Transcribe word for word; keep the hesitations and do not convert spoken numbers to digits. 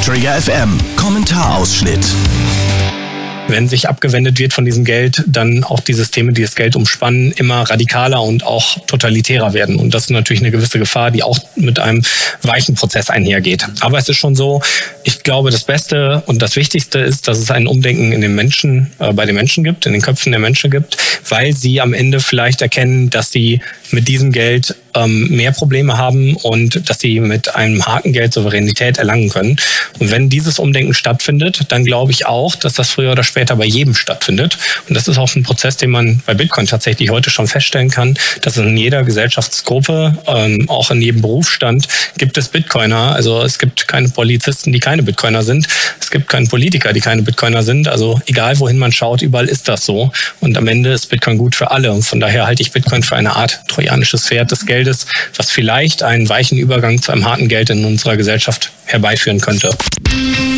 Trigger F M Kommentarausschnitt. Wenn sich abgewendet wird von diesem Geld, dann auch die Systeme, die das Geld umspannen, immer radikaler und auch totalitärer werden. Und das ist natürlich eine gewisse Gefahr, die auch mit einem weichen Prozess einhergeht. Aber es ist schon so, ich glaube, das Beste und das Wichtigste ist, dass es ein Umdenken in den Menschen, äh, bei den Menschen gibt, in den Köpfen der Menschen gibt, weil sie am Ende vielleicht erkennen, dass sie mit diesem Geld ähm, mehr Probleme haben und dass sie mit einem harten Geld Souveränität erlangen können. Und wenn dieses Umdenken stattfindet, dann glaube ich auch, dass das früher oder später bei jedem stattfindet. Und das ist auch ein Prozess, den man bei Bitcoin tatsächlich heute schon feststellen kann, dass in jeder Gesellschaftsgruppe, ähm, auch in jedem Berufsstand, gibt es Bitcoiner. Also es gibt keine Polizisten, die keine Bitcoiner sind. Es gibt keine Politiker, die keine Bitcoiner sind. Also egal, wohin man schaut, überall ist das so. Und am Ende ist Bitcoin gut für alle. Und von daher halte ich Bitcoin für eine Art trojanisches Pferd des Geldes, was vielleicht einen weichen Übergang zu einem harten Geld in unserer Gesellschaft herbeiführen könnte.